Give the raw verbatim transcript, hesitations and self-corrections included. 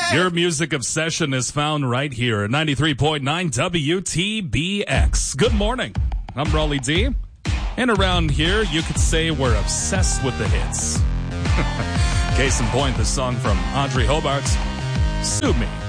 Your music obsession is found right here at ninety-three point nine W T B X. Good morning. I'm Raleigh D. And around here, you could say we're obsessed with the hits. Case in point, the song from Audrey Hobart, Sue Me.